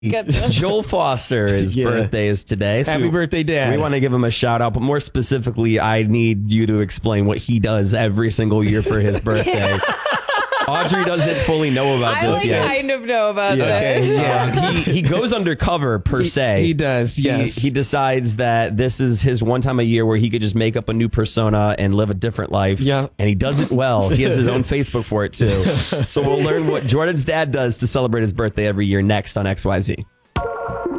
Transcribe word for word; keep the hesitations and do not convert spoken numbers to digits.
Joel Foster, his Yeah. birthday is today. So Happy we, birthday, Dad. We want to give him a shout out, but more specifically, I need you to explain what he does every single year for his birthday. Audrey doesn't fully know about I this like yet. kind of know about Yeah. this. Okay, yeah. Uh, he, he goes undercover per He- se. he does, He- yes. He, decides that this is his one time a year where he could just make up a new persona and live a different life. Yeah. And he does it well. He has his own Facebook for it too. So we'll learn what Jordan's dad does to celebrate his birthday every year next on X Y Z.